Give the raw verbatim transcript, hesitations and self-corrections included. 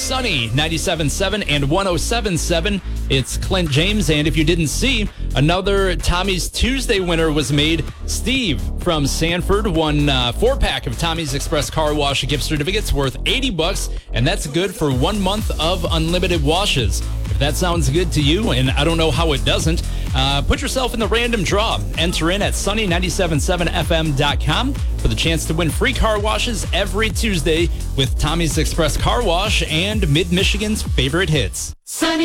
Sunny ninety-seven point seven and one oh seven point seven. It's Clint James, and if you didn't see, another Tommy's Tuesday winner was made. Steve from Sanford won a four-pack of Tommy's Express Car Wash gift certificates worth eighty bucks, and that's good for one month of unlimited washes. If that sounds good to you, and I don't know how it doesn't, uh, put yourself in the random draw. Enter in at sunny nine seven seven f m dot com for the chance to win free car washes every Tuesday with Tommy's Express Car Wash and Mid-Michigan's favorite hits. Sunny